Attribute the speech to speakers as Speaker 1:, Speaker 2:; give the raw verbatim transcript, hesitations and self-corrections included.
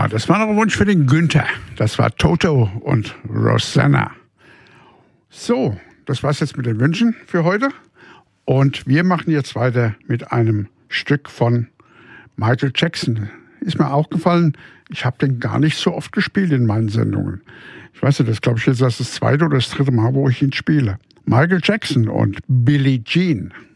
Speaker 1: das war noch ein Wunsch für den Günther. Das war Toto und Rosanna. So, das war's jetzt mit den Wünschen für heute. Und wir machen jetzt weiter mit einem Stück von Michael Jackson. Ist mir auch gefallen, ich habe den gar nicht so oft gespielt in meinen Sendungen. Ich weiß nicht, das glaube ich jetzt das zweite oder das dritte Mal, wo ich ihn spiele. Michael Jackson und Billie Jean.